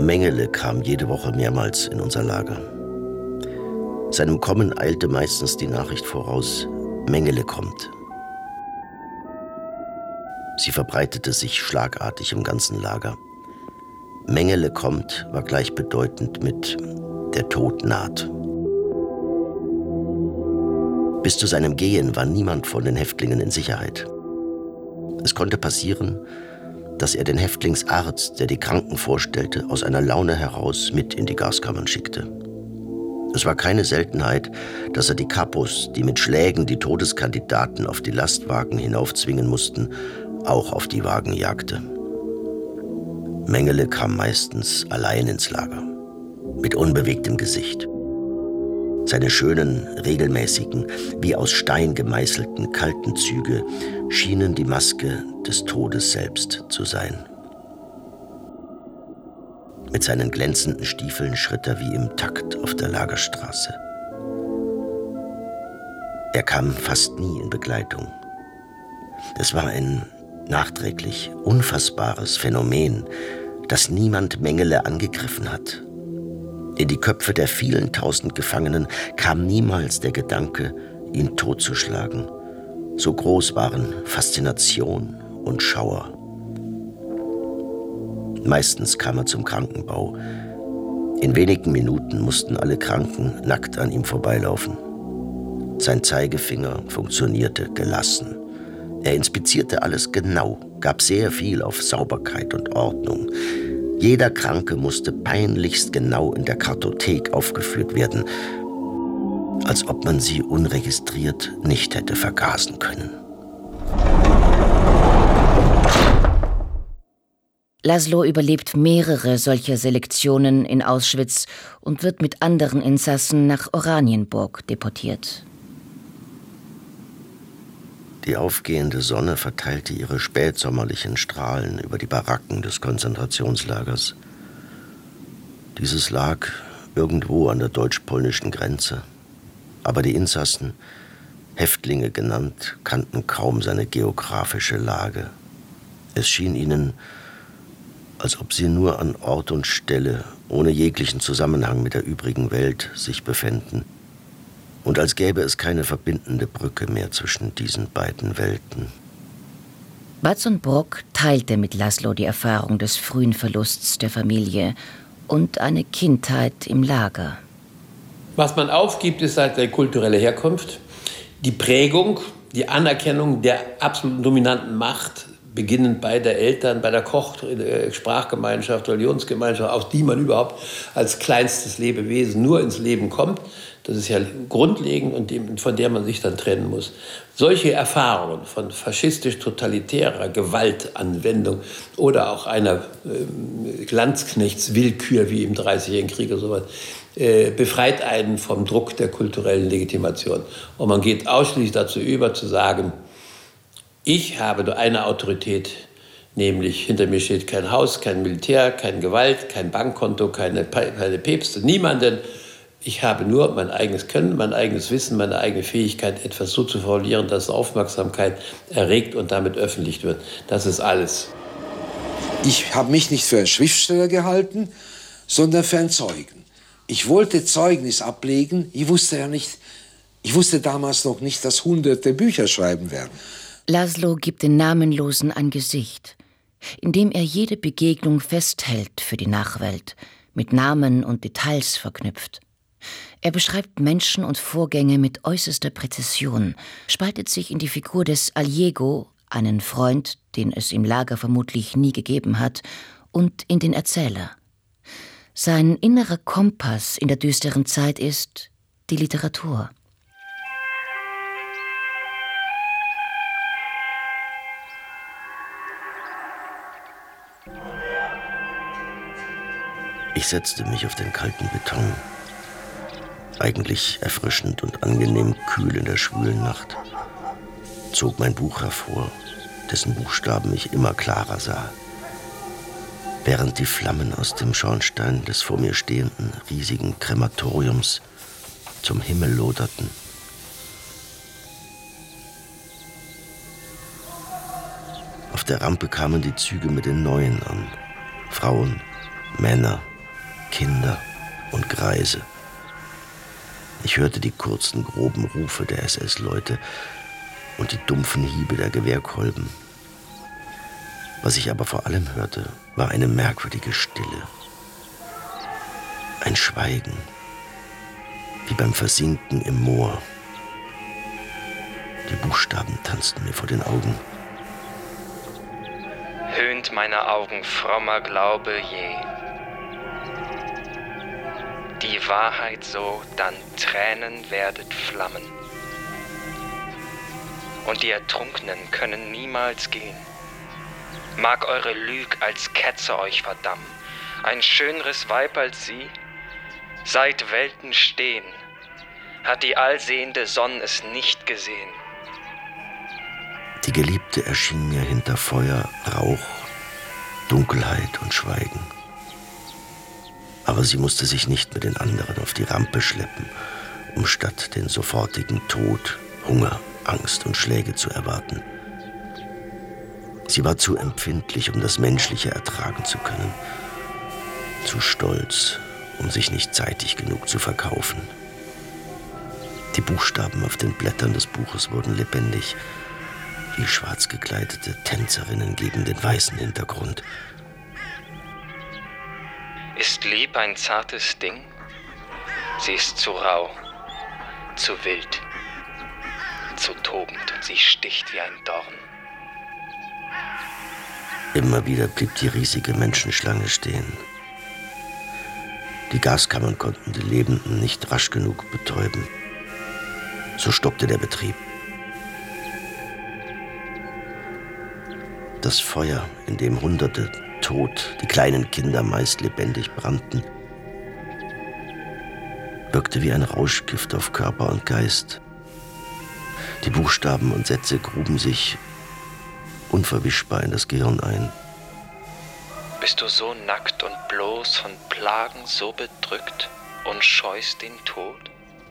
Mengele kam jede Woche mehrmals in unser Lager. Seinem Kommen eilte meistens die Nachricht voraus: Mengele kommt. Sie verbreitete sich schlagartig im ganzen Lager. Mengele kommt war gleichbedeutend mit der Tod naht. Bis zu seinem Gehen war niemand von den Häftlingen in Sicherheit. Es konnte passieren, dass er den Häftlingsarzt, der die Kranken vorstellte, aus einer Laune heraus mit in die Gaskammern schickte. Es war keine Seltenheit, dass er die Kapos, die mit Schlägen die Todeskandidaten auf die Lastwagen hinaufzwingen mussten, auch auf die Wagen jagte. Mengele kam meistens allein ins Lager, mit unbewegtem Gesicht. Seine schönen, regelmäßigen, wie aus Stein gemeißelten, kalten Züge schienen die Maske des Todes selbst zu sein. Mit seinen glänzenden Stiefeln schritt er wie im Takt auf der Lagerstraße. Er kam fast nie in Begleitung. Es war ein nachträglich unfassbares Phänomen, dass niemand Mengele angegriffen hat. In die Köpfe der vielen tausend Gefangenen kam niemals der Gedanke, ihn totzuschlagen. So groß waren Faszination und Schauer. Meistens kam er zum Krankenbau. In wenigen Minuten mussten alle Kranken nackt an ihm vorbeilaufen. Sein Zeigefinger funktionierte gelassen. Er inspizierte alles genau, gab sehr viel auf Sauberkeit und Ordnung. Jeder Kranke musste peinlichst genau in der Kartothek aufgeführt werden, als ob man sie unregistriert nicht hätte vergasen können. Laszlo überlebt mehrere solcher Selektionen in Auschwitz und wird mit anderen Insassen nach Oranienburg deportiert. Die aufgehende Sonne verteilte ihre spätsommerlichen Strahlen über die Baracken des Konzentrationslagers. Dieses lag irgendwo an der deutsch-polnischen Grenze. Aber die Insassen, Häftlinge genannt, kannten kaum seine geografische Lage. Es schien ihnen, als ob sie nur an Ort und Stelle, ohne jeglichen Zusammenhang mit der übrigen Welt, sich befänden. Und als gäbe es keine verbindende Brücke mehr zwischen diesen beiden Welten. Batson Brock teilte mit Laszlo die Erfahrung des frühen Verlusts der Familie und eine Kindheit im Lager. Was man aufgibt, ist halt die kulturelle Herkunft, die Prägung, die Anerkennung der absolut dominanten Macht, beginnend bei der Eltern, bei der Sprachgemeinschaft, Religionsgemeinschaft, aus die man überhaupt als kleinstes Lebewesen nur ins Leben kommt. Das ist ja grundlegend und von der man sich dann trennen muss. Solche Erfahrungen von faschistisch-totalitärer Gewaltanwendung oder auch einer Landsknechtswillkür wie im Dreißigjährigen Krieg oder sowas, befreit einen vom Druck der kulturellen Legitimation. Und man geht ausschließlich dazu über, zu sagen, ich habe nur eine Autorität, nämlich hinter mir steht kein Haus, kein Militär, keine Gewalt, kein Bankkonto, keine Päpste, niemanden. Ich habe nur mein eigenes Können, mein eigenes Wissen, meine eigene Fähigkeit, etwas so zu formulieren, dass Aufmerksamkeit erregt und damit öffentlich wird. Das ist alles. Ich habe mich nicht für einen Schriftsteller gehalten, sondern für einen Zeugen. Ich wollte Zeugnis ablegen. Ich wusste damals noch nicht, dass Hunderte Bücher schreiben werden. Laszlo gibt den Namenlosen ein Gesicht, indem er jede Begegnung festhält für die Nachwelt, mit Namen und Details verknüpft. Er beschreibt Menschen und Vorgänge mit äußerster Präzision, spaltet sich in die Figur des Aliego, einen Freund, den es im Lager vermutlich nie gegeben hat, und in den Erzähler. Sein innerer Kompass in der düsteren Zeit ist die Literatur. Ich setzte mich auf den kalten Beton. Eigentlich erfrischend und angenehm kühl in der schwülen Nacht. Zog mein Buch hervor, dessen Buchstaben ich immer klarer sah. Während die Flammen aus dem Schornstein des vor mir stehenden riesigen Krematoriums zum Himmel loderten. Auf der Rampe kamen die Züge mit den Neuen an. Frauen, Männer, Kinder und Greise. Ich hörte die kurzen, groben Rufe der SS-Leute und die dumpfen Hiebe der Gewehrkolben. Was ich aber vor allem hörte, war eine merkwürdige Stille. Ein Schweigen, wie beim Versinken im Moor. Die Buchstaben tanzten mir vor den Augen. Höhnt meine Augen frommer Glaube je. Die Wahrheit so, dann Tränen werdet Flammen. Und die Ertrunkenen können niemals gehen. Mag eure Lüg als Ketzer euch verdammen, ein schöneres Weib als sie, seit Welten stehen, hat die allsehende Sonne es nicht gesehen. Die Geliebte erschien mir hinter Feuer, Rauch, Dunkelheit und Schweigen. Aber sie musste sich nicht mit den anderen auf die Rampe schleppen, um statt den sofortigen Tod, Hunger, Angst und Schläge zu erwarten. Sie war zu empfindlich, um das Menschliche ertragen zu können, zu stolz, um sich nicht zeitig genug zu verkaufen. Die Buchstaben auf den Blättern des Buches wurden lebendig, wie schwarz gekleidete Tänzerinnen gegen den weißen Hintergrund. Ist Lieb ein zartes Ding? Sie ist zu rau, zu wild, zu tobend, sie sticht wie ein Dorn. Immer wieder blieb die riesige Menschenschlange stehen. Die Gaskammern konnten die Lebenden nicht rasch genug betäuben. So stockte der Betrieb. Das Feuer, in dem Hunderte tot, die kleinen Kinder meist lebendig brannten, wirkte wie ein Rauschgift auf Körper und Geist. Die Buchstaben und Sätze gruben sich unverwischbar in das Gehirn ein. Bist du so nackt und bloß von Plagen so bedrückt und scheust den Tod?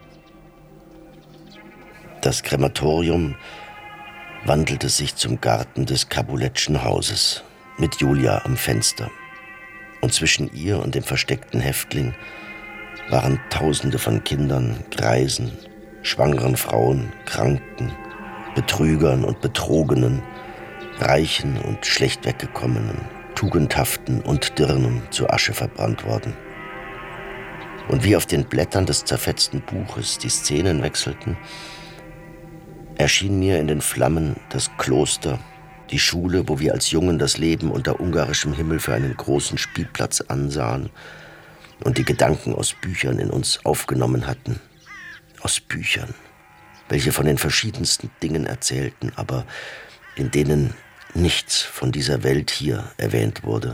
Das Krematorium wandelte sich zum Garten des Capuletschen Hauses mit Julia am Fenster. Und zwischen ihr und dem versteckten Häftling waren Tausende von Kindern, Greisen, schwangeren Frauen, Kranken, Betrügern und Betrogenen, Reichen und schlecht weggekommenen, Tugendhaften und Dirnen zu Asche verbrannt worden. Und wie auf den Blättern des zerfetzten Buches die Szenen wechselten, erschien mir in den Flammen das Kloster, die Schule, wo wir als Jungen das Leben unter ungarischem Himmel für einen großen Spielplatz ansahen und die Gedanken aus Büchern in uns aufgenommen hatten. Aus Büchern, welche von den verschiedensten Dingen erzählten, aber in denen nichts von dieser Welt hier erwähnt wurde.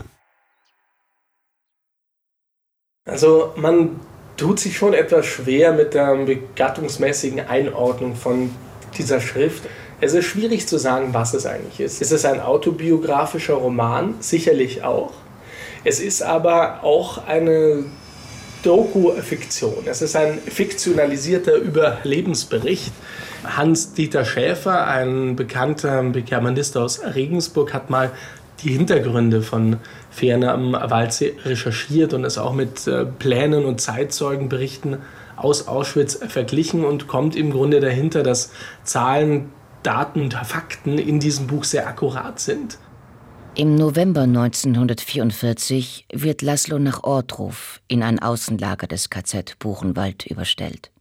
Also man tut sich schon etwas schwer mit der gattungsmäßigen Einordnung von dieser Schrift. Es ist schwierig zu sagen, was es eigentlich ist. Es ist ein autobiografischer Roman, sicherlich auch. Es ist aber auch eine Doku-Fiktion. Es ist ein fiktionalisierter Überlebensbericht. Hans-Dieter Schäfer, ein bekannter Germanist aus Regensburg, hat mal die Hintergründe von Fährne am Waldsee recherchiert und es auch mit Plänen und Zeitzeugenberichten aus Auschwitz verglichen und kommt im Grunde dahinter, dass Zahlen, Daten und Fakten in diesem Buch sehr akkurat sind. Im November 1944 wird Laszlo nach Ohrdruf in ein Außenlager des KZ Buchenwald überstellt.